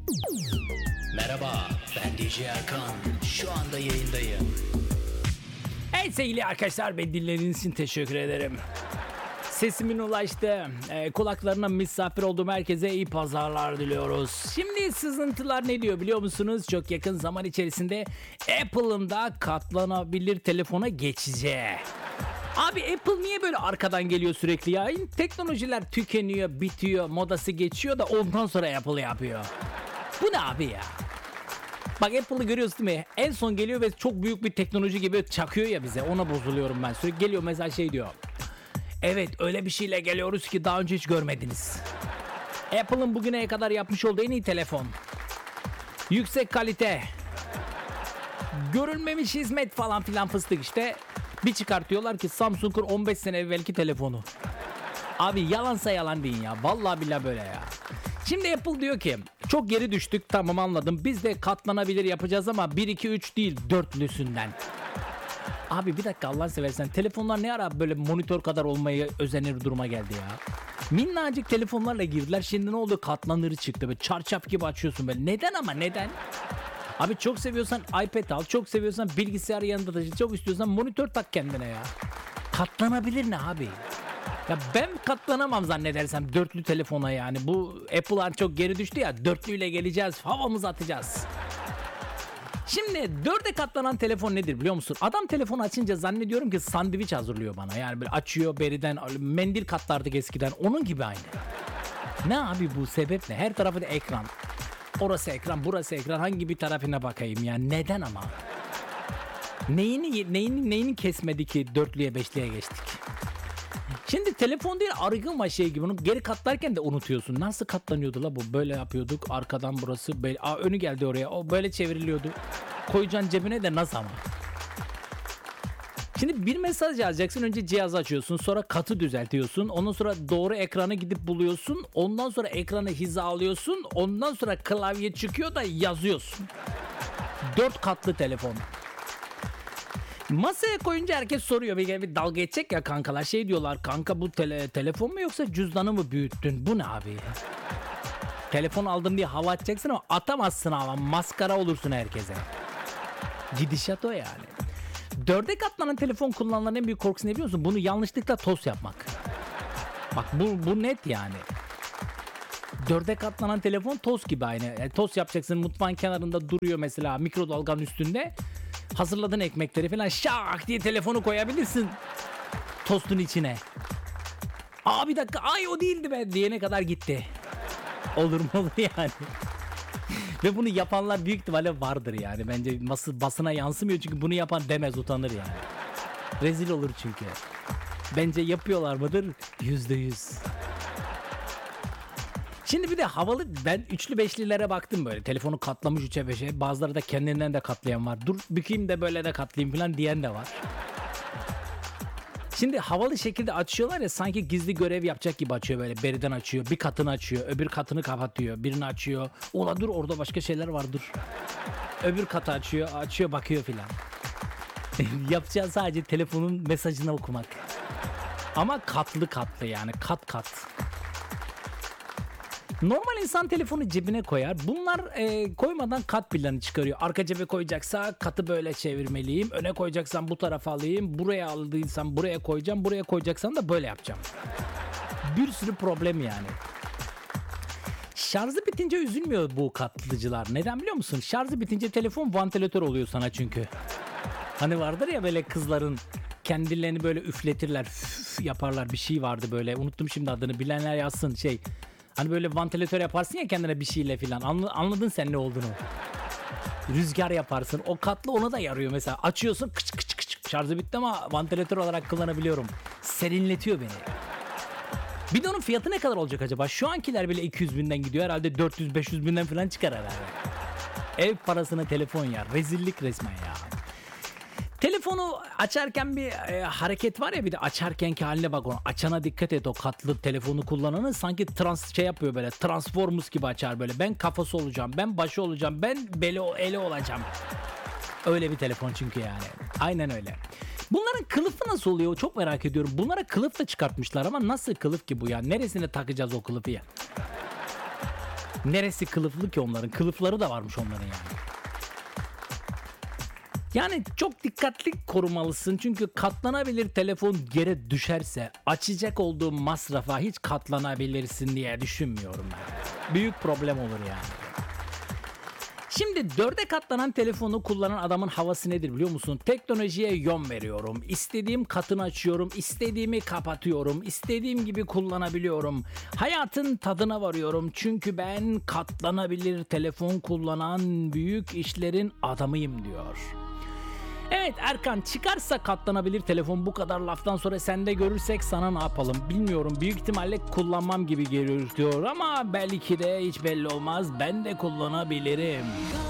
Merhaba, ben DJ Erkan. Şu anda yayındayım. Evet sevgili arkadaşlar, beni dinlediğiniz için teşekkür ederim. Sesimin ulaştı. Kulaklarına misafir olduğum herkese iyi pazarlar diliyoruz. Şimdi sızıntılar ne diyor biliyor musunuz? Çok yakın zaman içerisinde Apple'ın da katlanabilir telefona geçeceği. Abi Apple niye böyle arkadan geliyor sürekli ya? Teknolojiler tükeniyor, bitiyor, modası geçiyor da ondan sonra Apple yapıyor. Bu ne abi ya? Bak Apple'ı görüyorsun değil mi? En son geliyor ve çok büyük bir teknoloji gibi çakıyor ya bize. Ona bozuluyorum ben. Sürekli geliyor mesela şey diyor. Evet öyle bir şeyle geliyoruz ki daha önce hiç görmediniz. Apple'ın bugüne kadar yapmış olduğu en iyi telefon. Yüksek kalite. Görülmemiş hizmet falan filan fıstık işte. Bir çıkartıyorlar ki Samsung'un 15 sene evvelki telefonu. Abi yalansa yalan deyin ya. Vallahi billahi böyle ya. Şimdi Apple diyor ki çok geri düştük, tamam anladım. Biz de katlanabilir yapacağız ama 1, 2, 3 değil 4'lüsünden. Abi bir dakika Allah'ını seversen, telefonlar ne ara böyle monitör kadar olmayı özenir duruma geldi ya. Minnacık telefonlarla girdiler, şimdi ne oldu, katlanırı çıktı. Böyle çarşaf gibi açıyorsun böyle. Neden ama neden? Abi çok seviyorsan iPad al, çok seviyorsan bilgisayarı yanında taşı, çok istiyorsan monitör tak kendine ya. Katlanabilir ne abi? Ya ben katlanamam zannedersem dörtlü telefona yani. Bu Apple'lar çok geri düştü ya, dörtlüyle geleceğiz, havamızı atacağız. Şimdi dörde katlanan telefon nedir biliyor musun? Adam telefonu açınca zannediyorum ki sandviç hazırlıyor bana. Yani böyle açıyor beriden, mendil katlardık eskiden, onun gibi aynı. Ne abi bu, sebep ne? Her tarafı da ekran. Orası ekran, burası ekran, hangi bir tarafına bakayım ya? Neden ama? Neyini kesmedi ki dörtlüye beşliye geçtik? Şimdi telefon değil argın var şey gibi, onu geri katlarken de unutuyorsun. Nasıl katlanıyordu la bu? Böyle yapıyorduk, arkadan burası böyle, önü geldi oraya, o böyle çevriliyordu. Koyacaksın cebine de nasıl ama? Şimdi bir mesaj yazacaksın, önce cihazı açıyorsun, sonra katı düzeltiyorsun, ondan sonra doğru ekranı gidip buluyorsun, ondan sonra ekranı hizalıyorsun, ondan sonra klavye çıkıyor da yazıyorsun. 4 katlı telefon. Masaya koyunca herkes soruyor, bir dalga geçecek ya kankalar, şey diyorlar, kanka bu telefon mu yoksa cüzdanı mı büyüttün, bu ne abi? Telefon aldım diye hava atacaksın ama atamazsın hava, maskara olursun herkese. Gidişat o yani. Dörde katlanan telefon kullananların en büyük korkusu ne biliyor musun? Bunu yanlışlıkla tost yapmak. Bak bu net yani. Dörde katlanan telefon tost gibi aynı. Yani tost yapacaksın, mutfağın kenarında duruyor mesela, mikrodalganın üstünde. Hazırladın ekmekleri falan, şak diye telefonu koyabilirsin tostun içine. Bir dakika, ay o değildi be diyene kadar gitti. Olur mu olur yani. Ve bunu yapanlar büyük ihtimalle vardır yani. Bence basına yansımıyor çünkü bunu yapan demez, utanır yani. Rezil olur çünkü. Bence yapıyorlar mıdır? %100. Şimdi bir de havalı, ben üçlü beşlilere baktım böyle. Telefonu katlamış 3'e 5'e. Bazıları da kendinden de katlayan var. Dur bükeyim de böyle de katlayayım falan diyen de var. Şimdi havalı şekilde açıyorlar ya, sanki gizli görev yapacak gibi açıyor böyle. Beriden açıyor, bir katını açıyor, öbür katını kapatıyor, birini açıyor. Ola dur orada başka şeyler var dur. Öbür katı açıyor bakıyor filan. Yapacağı sadece telefonun mesajını okumak. Ama katlı yani, kat. Normal insan telefonu cebine koyar. Bunlar koymadan kat planı çıkarıyor. Arka cebe koyacaksa katı böyle çevirmeliyim. Öne koyacaksam bu tarafa alayım. Buraya aldıysam buraya koyacağım. Buraya koyacaksam da böyle yapacağım. Bir sürü problem yani. Şarjı bitince üzülmüyor bu katlıcılar. Neden biliyor musun? Şarjı bitince telefon vantilatör oluyor sana çünkü. Hani vardır ya böyle kızların kendilerini böyle üfletirler. Yaparlar, bir şey vardı böyle. Unuttum şimdi adını. Bilenler yazsın şey. Hani böyle vantilatör yaparsın ya kendine bir şeyle filan. Anladın sen ne olduğunu. Rüzgar yaparsın. O katlı ona da yarıyor mesela. Açıyorsun kıç kıç. Şarjı bitti ama vantilatör olarak kullanabiliyorum. Serinletiyor beni. Bir de onun fiyatı ne kadar olacak acaba? Şu ankiler bile 200 binden gidiyor. Herhalde 400-500 binden falan çıkar herhalde. Ev parasına telefon ya. Rezillik resmen ya. Telefonu açarken bir hareket var ya, bir de açarkenki haline bak onu. Açana dikkat et, o katlı telefonu kullananı sanki yapıyor böyle. Transformers gibi açar böyle. Ben kafası olacağım, ben başı olacağım, ben eli olacağım. Öyle bir telefon çünkü yani. Aynen öyle. Bunların kılıfı nasıl oluyor? Çok merak ediyorum. Bunlara kılıf da çıkartmışlar ama nasıl kılıf ki bu ya? Neresine takacağız o kılıfı ya? Neresi kılıflı ki onların? Kılıfları da varmış onların yani. Yani çok dikkatli korumalısın çünkü katlanabilir telefon yere düşerse açacak olduğun masrafa hiç katlanabilirsin diye düşünmüyorum ben. Büyük problem olur yani. Şimdi 4'e katlanan telefonu kullanan adamın havası nedir biliyor musun? Teknolojiye yön veriyorum. İstediğim katını açıyorum. İstediğimi kapatıyorum. İstediğim gibi kullanabiliyorum. Hayatın tadına varıyorum. Çünkü ben katlanabilir telefon kullanan büyük işlerin adamıyım diyor. Evet Erkan, çıkarsa katlanabilir telefon, bu kadar laftan sonra sende görürsek sana ne yapalım bilmiyorum. Büyük ihtimalle kullanmam gibi geliyor diyor ama belki de hiç belli olmaz, ben de kullanabilirim.